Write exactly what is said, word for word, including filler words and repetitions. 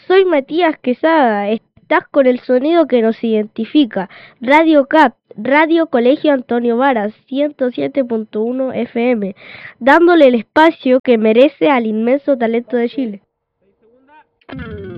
soy Matías Quesada. Estás con el sonido que nos identifica. Radio C A P, Radio Colegio Antonio Varas, ciento siete punto uno F M, dándole el espacio que merece al inmenso talento de Chile.